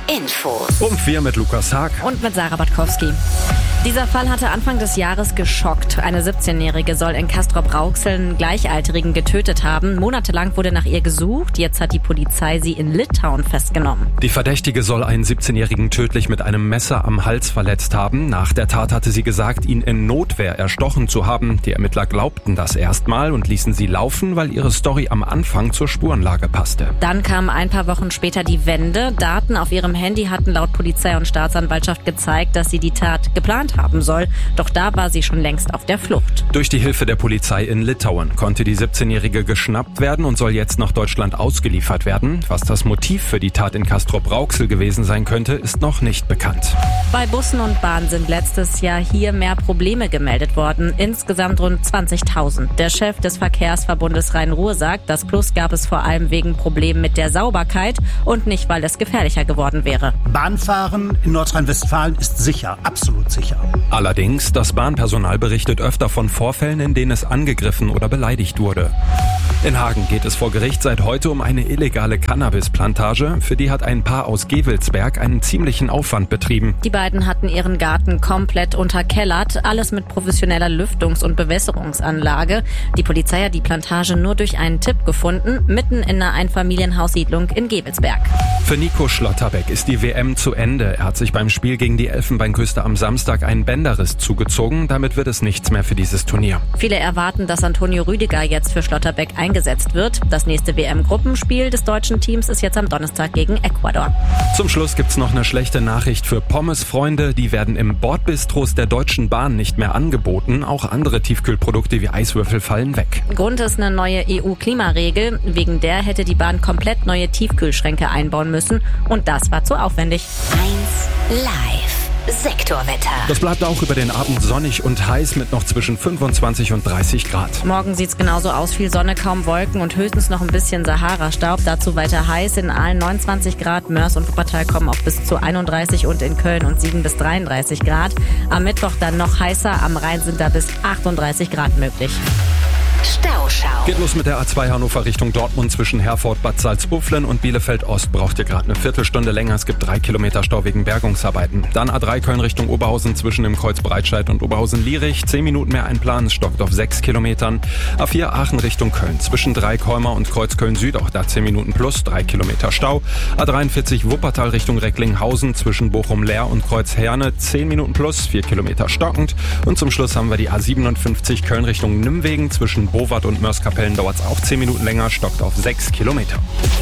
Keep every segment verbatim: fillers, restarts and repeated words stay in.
Infos. Um vier mit Lukas Haag. Und mit Sarah Batkowski. Dieser Fall hatte Anfang des Jahres geschockt. Eine siebzehnjährige soll in Castrop-Rauxel einen Gleichaltrigen getötet haben. Monatelang wurde nach ihr gesucht. Jetzt hat die Polizei sie in Litauen festgenommen. Die Verdächtige soll einen siebzehnjährigen tödlich mit einem Messer am Hals verletzt haben. Nach der Tat hatte sie gesagt, ihn in Notwehr erstochen zu haben. Die Ermittler glaubten das erstmal und ließen sie laufen, weil ihre Story am Anfang zur Spurenlage passte. Dann kam ein paar Wochen später die Wende. Daten auf ihrem Handy hatten laut Polizei und Staatsanwaltschaft gezeigt, dass sie die Tat geplant haben soll. Doch da war sie schon längst auf der Flucht. Durch die Hilfe der Polizei in Litauen konnte die siebzehnjährige geschnappt werden und soll jetzt nach Deutschland ausgeliefert werden. Was das Motiv für die Tat in Castrop-Rauxel gewesen sein könnte, ist noch nicht bekannt. Bei Bussen und Bahnen sind letztes Jahr hier mehr Probleme gemeldet worden. Insgesamt rund zwanzigtausend. Der Chef des Verkehrsverbundes Rhein-Ruhr sagt, das Plus gab es vor allem wegen Problemen mit der Sauberkeit und nicht, weil es gefährlicher geworden wäre. Bahnfahren in Nordrhein-Westfalen ist sicher, absolut sicher. Allerdings, das Bahnpersonal berichtet öfter von Vorfällen, in denen es angegriffen oder beleidigt wurde. In Hagen geht es vor Gericht seit heute um eine illegale Cannabisplantage. Für die hat ein Paar aus Gevelsberg einen ziemlichen Aufwand betrieben. Die beiden hatten ihren Garten komplett unterkellert, alles mit professioneller Lüftungs- und Bewässerungsanlage. Die Polizei hat die Plantage nur durch einen Tipp gefunden, mitten in einer Einfamilienhaussiedlung in Gevelsberg. Für Nico Schlotterbeck ist die W M zu Ende. Er hat sich beim Spiel gegen die Elfenbeinküste am Samstag einen Bänderriss zugezogen. Damit wird es nichts mehr für dieses Turnier. Viele erwarten, dass Antonio Rüdiger jetzt für Schlotterbeck eingesetzt wird. Das nächste W M-Gruppenspiel des deutschen Teams ist jetzt am Donnerstag gegen Ecuador. Zum Schluss gibt's noch eine schlechte Nachricht für Pommesfreunde. Die werden im Bordbistros der Deutschen Bahn nicht mehr angeboten. Auch andere Tiefkühlprodukte wie Eiswürfel fallen weg. Grund ist eine neue E U-Klimaregel. Wegen der hätte die Bahn komplett neue Tiefkühlschränke einbauen müssen. Und das war zu aufwendig. eins Live. Sektorwetter. Das bleibt auch über den Abend sonnig und heiß mit noch zwischen fünfundzwanzig und dreißig Grad. Morgen sieht's genauso aus, viel Sonne, kaum Wolken und höchstens noch ein bisschen Sahara-Staub. Dazu weiter heiß, in Aalen neunundzwanzig Grad, Mörs und Wuppertal kommen auf bis zu einunddreißig und in Köln und Siegen bis dreiunddreißig Grad. Am Mittwoch dann noch heißer, am Rhein sind da bis achtunddreißig Grad möglich. Stauschau. Geht los mit der A zwei Hannover Richtung Dortmund zwischen Herford, Bad Salzuflen und Bielefeld-Ost. Braucht ihr gerade eine Viertelstunde länger. Es gibt drei Kilometer Stau wegen Bergungsarbeiten. Dann A drei Köln Richtung Oberhausen zwischen dem Kreuz Breitscheid und Oberhausen-Lierich. Zehn Minuten mehr einplanen. Es stockt auf sechs Kilometern. A vier Aachen Richtung Köln zwischen Dreikäumer und Kreuz Köln-Süd. Auch da zehn Minuten plus. drei Kilometer Stau. A dreiundvierzig Wuppertal Richtung Recklinghausen zwischen Bochum-Leer und Kreuz Herne. zehn Minuten plus. vier Kilometer stockend. Und zum Schluss haben wir die A siebenundfünfzig Köln Richtung Nimwegen zwischen Bowart und Mörskapellen dauert es auch zehn Minuten länger, stockt auf sechs Kilometer.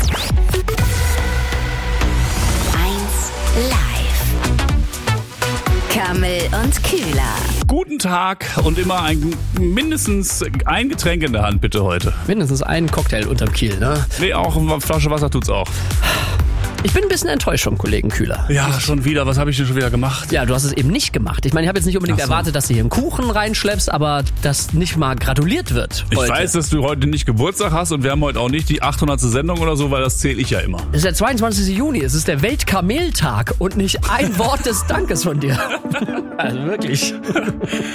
eins Live. Kammel und Kühler. Guten Tag und immer ein, mindestens ein Getränk in der Hand, bitte heute. Mindestens einen Cocktail unterm Kiel, ne? Nee, auch eine Flasche Wasser tut's auch. Ich bin ein bisschen enttäuscht vom Kollegen Kühler. Ja, schon wieder. Was habe ich denn schon wieder gemacht? Ja, du hast es eben nicht gemacht. Ich meine, ich habe jetzt nicht unbedingt Ach so. erwartet, dass du hier einen Kuchen reinschleppst, aber dass nicht mal gratuliert wird Ich heute. weiß, dass du heute nicht Geburtstag hast und wir haben heute auch nicht die achthundertste Sendung oder so, weil das zähle ich ja immer. Es ist der zweiundzwanzigste Juni, es ist der Weltkameltag und nicht ein Wort des Dankes von dir. Also wirklich.